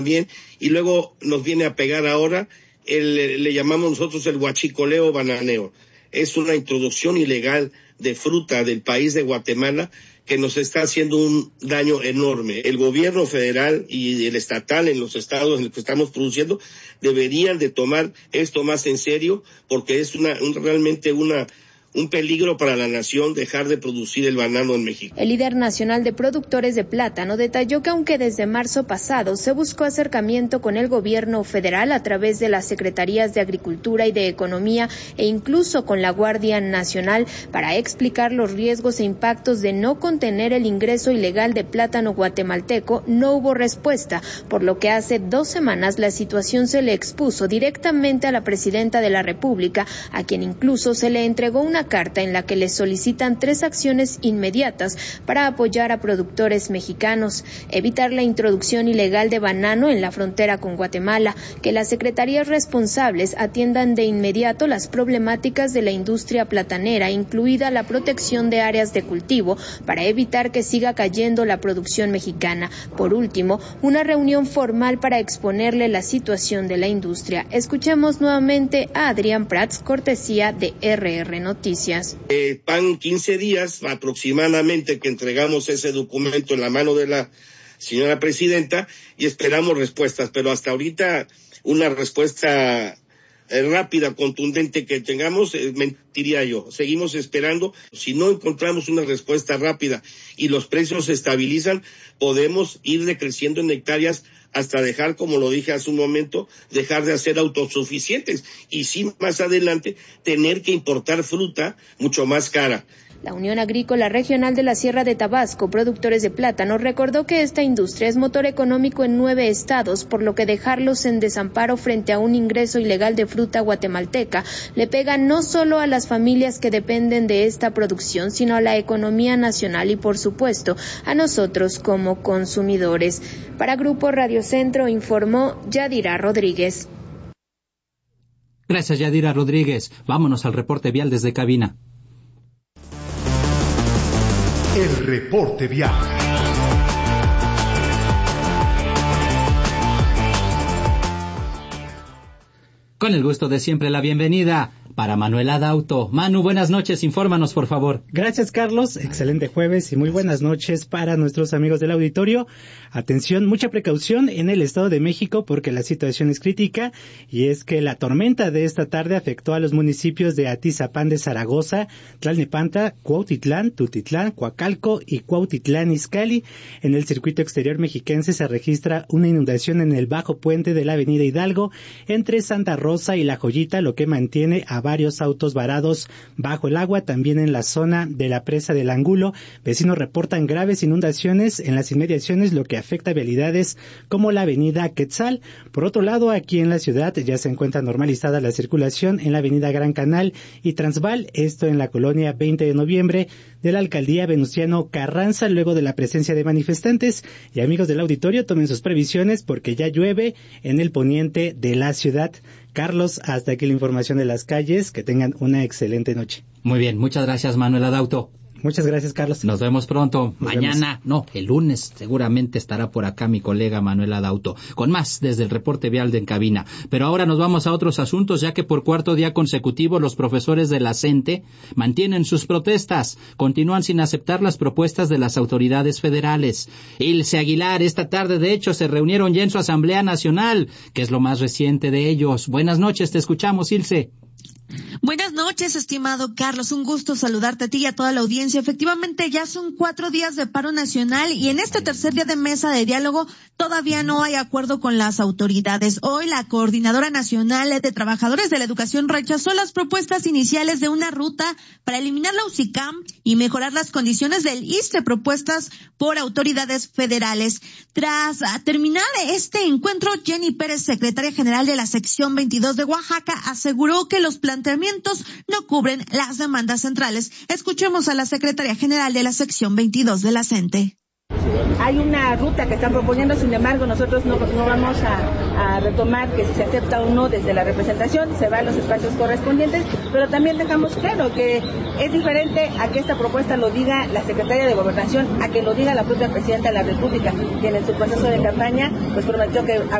también, y luego nos viene a pegar ahora, le llamamos nosotros el huachicoleo bananeo. Es una introducción ilegal de fruta del país de Guatemala que nos está haciendo un daño enorme. El gobierno federal y el estatal en los estados en los que estamos produciendo deberían de tomar esto más en serio, porque es realmente un peligro para la nación dejar de producir el banano en México. El líder nacional de productores de plátano detalló que aunque desde marzo pasado se buscó acercamiento con el gobierno federal a través de las secretarías de Agricultura y de Economía e incluso con la Guardia Nacional para explicar los riesgos e impactos de no contener el ingreso ilegal de plátano guatemalteco, no hubo respuesta, por lo que hace 2 semanas la situación se le expuso directamente a la presidenta de la República, a quien incluso se le entregó una carta en la que le solicitan 3 acciones inmediatas para apoyar a productores mexicanos: evitar la introducción ilegal de banano en la frontera con Guatemala, que las secretarías responsables atiendan de inmediato las problemáticas de la industria platanera, incluida la protección de áreas de cultivo, para evitar que siga cayendo la producción mexicana. Por último, una reunión formal para exponerle la situación de la industria. Escuchemos nuevamente a Adrián Prats, cortesía de RR Noticias. Van 15 días aproximadamente que entregamos ese documento en la mano de la señora presidenta y esperamos respuestas, pero hasta ahorita una respuesta rápida, contundente que tengamos, mentiría yo. Seguimos esperando. Si no encontramos una respuesta rápida y los precios se estabilizan, podemos ir decreciendo en hectáreas hasta dejar, como lo dije hace un momento, dejar de ser autosuficientes y sí más adelante tener que importar fruta mucho más cara. La Unión Agrícola Regional de la Sierra de Tabasco, productores de plátano, recordó que esta industria es motor económico en 9 estados, por lo que dejarlos en desamparo frente a un ingreso ilegal de fruta guatemalteca le pega no solo a las familias que dependen de esta producción, sino a la economía nacional y, por supuesto, a nosotros como consumidores. Para Grupo Radio Centro informó Yadira Rodríguez. Gracias, Yadira Rodríguez. Vámonos al reporte vial desde cabina. El reporte vial. Con el gusto de siempre, la bienvenida para Manuel Adauto. Manu, buenas noches, infórmanos, por favor. Gracias, Carlos. Excelente jueves y muy buenas noches para nuestros amigos del auditorio. Atención, mucha precaución en el Estado de México porque la situación es crítica, y es que la tormenta de esta tarde afectó a los municipios de Atizapán de Zaragoza, Tlalnepantla, Cuautitlán, Tultitlán, Coacalco y Cuautitlán Izcalli. En el circuito exterior mexiquense se registra una inundación en el bajo puente de la avenida Hidalgo entre Santa Rosa y La Joyita, lo que mantiene a varios autos varados bajo el agua. También en la zona de la presa del Angulo, vecinos reportan graves inundaciones en las inmediaciones, lo que afecta vialidades como la avenida Quetzal. Por otro lado, aquí en la ciudad ya se encuentra normalizada la circulación en la avenida Gran Canal y Transval, esto en la colonia 20 de noviembre de la alcaldía Venustiano Carranza, luego de la presencia de manifestantes. Y amigos del auditorio, tomen sus previsiones porque ya llueve en el poniente de la ciudad. Carlos, hasta aquí la información de las calles. Que tengan una excelente noche. Muy bien, muchas gracias, Manuel Adauto. Muchas gracias, Carlos. Nos vemos pronto. Mañana, el lunes, seguramente estará por acá mi colega Manuel Adauto, con más desde el reporte vial de En Cabina. Pero ahora nos vamos a otros asuntos, ya que por 4º día consecutivo los profesores de la CENTE mantienen sus protestas. Continúan sin aceptar las propuestas de las autoridades federales. Ilse Aguilar, esta tarde, de hecho, se reunieron ya en su Asamblea Nacional, que es lo más reciente de ellos. Buenas noches, te escuchamos, Ilse. Buenas noches, estimado Carlos. Un gusto saludarte a ti y a toda la audiencia. Efectivamente, ya son 4 días de paro nacional y en este tercer día de mesa de diálogo todavía no hay acuerdo con las autoridades. Hoy la Coordinadora Nacional de Trabajadores de la Educación rechazó las propuestas iniciales de una ruta para eliminar la UCICAM y mejorar las condiciones del ISSSTE propuestas por autoridades federales. Tras terminar este encuentro, Jenny Pérez, secretaria general de la sección 22 de Oaxaca, aseguró que los planteamientos no cubren las demandas centrales. Escuchemos a la secretaria general de la sección 22 de la CENTE. Hay una ruta que están proponiendo, sin embargo, nosotros no vamos a retomar que si se acepta o no desde la representación, se va a los espacios correspondientes, pero también dejamos claro que es diferente a que esta propuesta lo diga la Secretaria de Gobernación, a que lo diga la propia Presidenta de la República, quien en su proceso de campaña pues prometió que